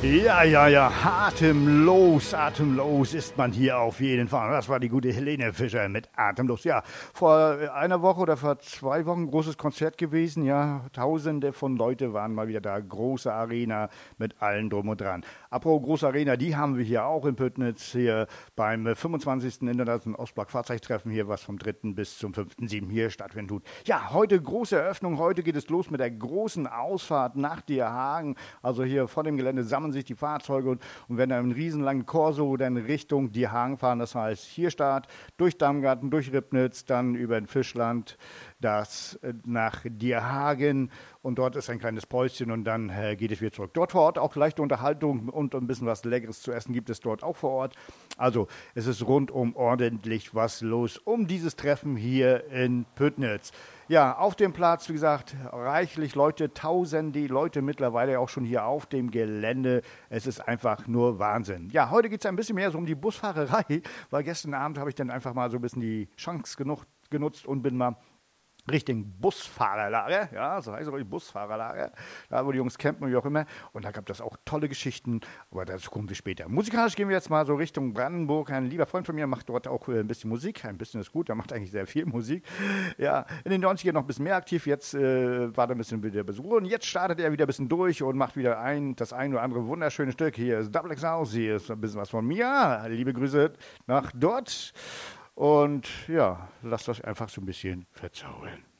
Ja, atemlos ist man hier auf jeden Fall. Das war die gute Helene Fischer mit Atemlos. Ja, vor einer Woche oder vor 2 Wochen großes Konzert gewesen. Ja, Tausende von Leute waren mal wieder da. Große Arena mit allen drum und dran. Apropos große Arena, die haben wir hier auch in Püttnitz hier beim 25. Internationalen Ostblock-Fahrzeugtreffen hier, was vom 3. bis zum 5.7. hier stattfinden tut. Ja, heute große Eröffnung. Heute geht es los mit der großen Ausfahrt nach Dierhagen. Also hier vor dem Gelände sammeln sich die Fahrzeuge und werden dann einen riesenlangen Korso dann Richtung Dierhagen fahren. Das heißt, hier Start, durch Damgarten, durch Ribnitz, dann über den Fischland, das nach Dierhagen und dort ist ein kleines Päuschen und dann geht es wieder zurück. Dort vor Ort auch leichte Unterhaltung und ein bisschen was Leckeres zu essen gibt es dort auch vor Ort. Also es ist rundum ordentlich was los um dieses Treffen hier in Püttnitz. Ja, auf dem Platz, wie gesagt, reichlich Leute, tausende Leute mittlerweile auch schon hier auf dem Gelände. Es ist einfach nur Wahnsinn. Ja, heute geht es ein bisschen mehr so um die Busfahrerei, weil gestern Abend habe ich dann einfach mal so ein bisschen die Chance genutzt und bin mal Richtung Busfahrerlager, ja, so heißt es, Busfahrerlager, da wo die Jungs campen und wie auch immer. Und da gab es auch tolle Geschichten, aber dazu kommen wir später. Musikalisch gehen wir jetzt mal so Richtung Brandenburg. Ein lieber Freund von mir macht dort auch ein bisschen Musik, ein bisschen ist gut, er macht eigentlich sehr viel Musik. Ja, in den 90ern noch ein bisschen mehr aktiv, jetzt war er ein bisschen wieder Besuch und jetzt startet er wieder ein bisschen durch und macht wieder das ein oder andere wunderschöne Stück. Hier ist Double X House, hier ist ein bisschen was von mir. Liebe Grüße nach dort. Und ja, lasst euch einfach so ein bisschen verzaubern.